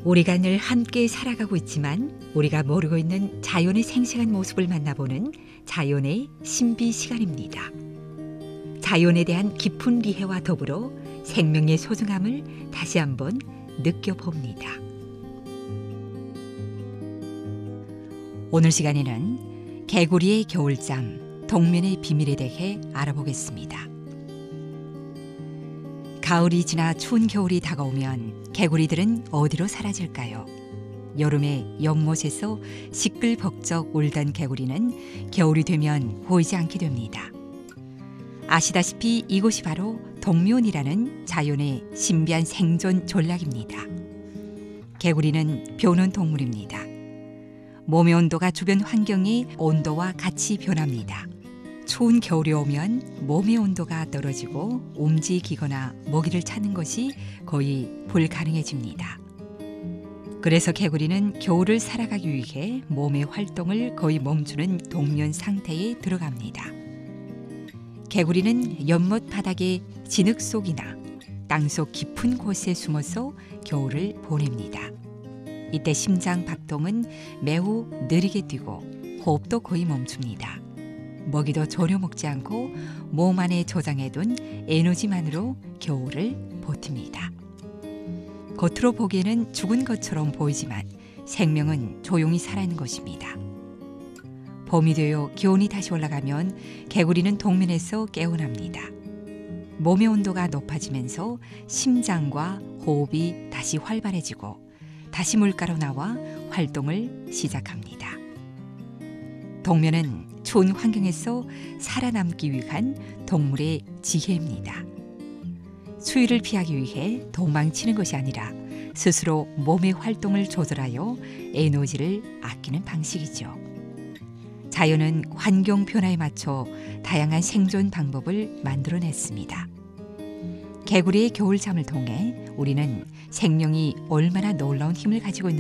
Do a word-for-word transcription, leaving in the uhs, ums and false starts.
우리가 늘 함께 살아가고 있지만 우리가 모르고 있는 자연의 생생한 모습을 만나보는 자연의 신비 시간입니다. 자연에 대한 깊은 이해와 더불어 생명의 소중함을 다시 한번 느껴봅니다. 오늘 시간에는 개구리의 겨울잠, 동면의 비밀에 대해 알아보겠습니다. 가을이 지나 추운 겨울이 다가오면 개구리들은 어디로 사라질까요? 여름에 연못에서 시끌벅적 울던 개구리는 겨울이 되면 보이지 않게 됩니다. 아시다시피 이곳이 바로 동면이라는 자연의 신비한 생존 전략입니다. 개구리는 벼는 동물입니다. 몸의 온도가 주변 환경의 온도와 같이 변합니다. 추운 겨울이 오면 몸의 온도가 떨어지고 움직이거나 먹이를 찾는 것이 거의 불가능해집니다. 그래서 개구리는 겨울을 살아가기 위해 몸의 활동을 거의 멈추는 동면 상태에 들어갑니다. 개구리는 연못 바닥의 진흙 속이나 땅속 깊은 곳에 숨어서 겨울을 보냅니다. 이때 심장 박동은 매우 느리게 뛰고 호흡도 거의 멈춥니다. 먹이도 전혀 먹지 않고 몸 안에 저장해둔 에너지만으로 겨울을 버팁니다. 겉으로 보기에는 죽은 것처럼 보이지만 생명은 조용히 살아있는 것입니다. 봄이 되어 기온이 다시 올라가면 개구리는 동면에서 깨어납니다. 몸의 온도가 높아지면서 심장과 호흡이 다시 활발해지고 다시 물가로 나와 활동을 시작합니다. 동면은 추운 환경에서 살아남기 위한 동물의 지혜입니다. 추위를 피하기 위해 도망치는 것이 아니라 스스로 몸의 활동을 조절하여 에너지를 아끼는 방식이죠. 자연은 환경 변화에 맞춰 다양한 생존 방법을 만들어냈습니다. 개구리의 겨울잠을 통해 우리는 생명이 얼마나 놀라운 힘을 가지고 있는